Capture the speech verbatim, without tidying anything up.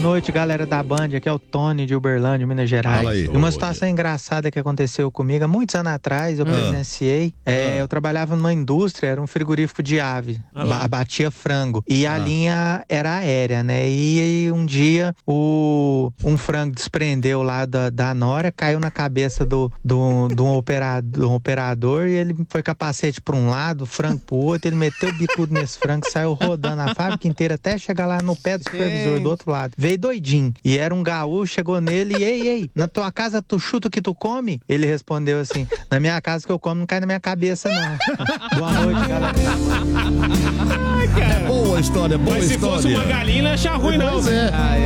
noite, galera da Band. Aqui é o Tony de Uberlândia, Minas Gerais. Fala aí. E uma situação engraçada que aconteceu comigo há muitos anos atrás, eu Ah. presenciei. É, Ah. Eu trabalhava numa indústria, era um frigorífico de ave, Ah lá. ba- batia frango. E a Ah. linha era aérea, né? E, aí um dia o, um frango desprendeu lá da, da nora, caiu na cabeça do, do, do, um operador, do operador e ele foi capacete para um lado, frango pro outro, ele meteu o bicudo nesse frango, saiu rodando a fábrica inteira até chegar lá no pé do supervisor do outro lado. Veio doidinho. E era um gaúcho, chegou nele e, ei, ei, na tua casa tu chuta o que tu come? Ele respondeu assim, na minha casa que eu como não cai na minha cabeça, não. Boa noite, galera. É boa a história, boa Mas se história. fosse uma galinha, não ia achar ruim, não. Pois é.